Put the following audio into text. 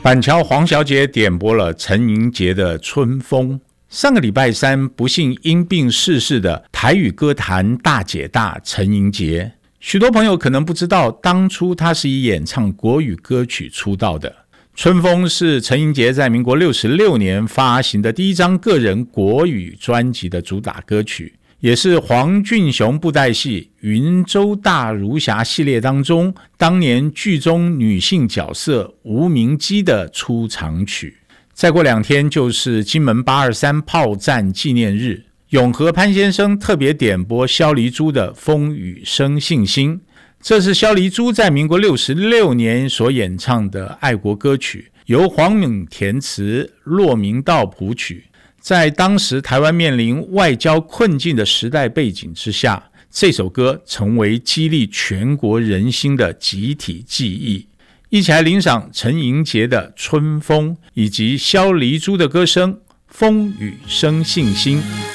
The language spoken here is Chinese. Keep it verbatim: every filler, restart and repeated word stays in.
板桥黄小姐点播了陈盈杰的《春风》。上个礼拜三不幸因病逝世的台语歌坛大姐大陈盈杰，许多朋友可能不知道，当初她是以演唱国语歌曲出道的。《春风》是陈盈杰在民国六十六年发行的第一张个人国语专辑的主打歌曲，也是黄俊雄布袋戏云州大儒侠系列当中当年剧中女性角色吴明基的出场曲。再过两天就是金门八二三炮战纪念日，永和潘先生特别点播萧黎珠的《风雨生信心》，这是萧黎珠在民国六十六年所演唱的爱国歌曲，由黄敏填词，骆明道谱曲。在当时台湾面临外交困境的时代背景之下，这首歌成为激励全国人心的集体记忆。一起来领赏陈盈杰的《春风》，以及萧黎珠的歌声《风雨生信心》。